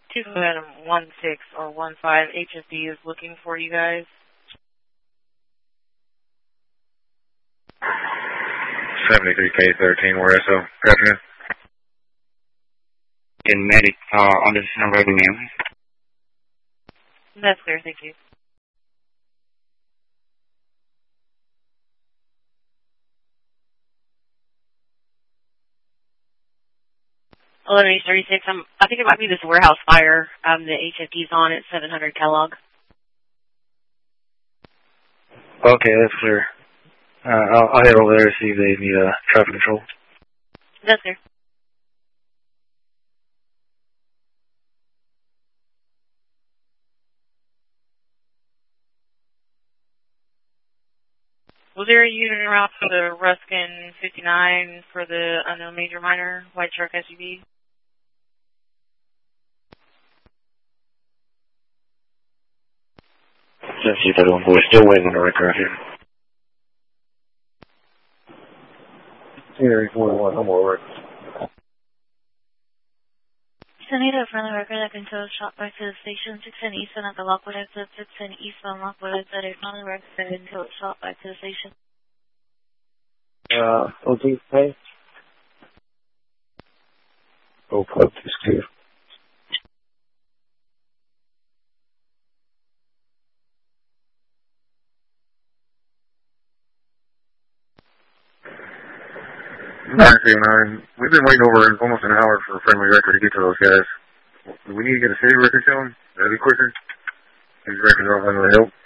216 or 15 HFD is looking for you guys. 73K13, where SO? Good afternoon. In medic, on this number of name. That's clear, thank you. Eleven 36. I think it might be this warehouse fire. The HFD's on at 700 Kellogg. Okay, that's clear. I'll head over there to see if they need traffic control. That's clear. Was there a unit en route for the Ruskin 59 for the unknown major minor white truck SUV? Since we're still waiting on the record here. Area 41, I'm over it. Senado, from the record, I've been told shot back to the station, 610 East on the Lockwood exit, 610 East on Lockwood exit, on the record, I've been told shot back to the station. OG, hey? Oh, fuck, this clear. We've been waiting over almost an hour for a friendly record to get to those guys. Do we need to get a city record to them? That'd be quicker. These records aren't going to help.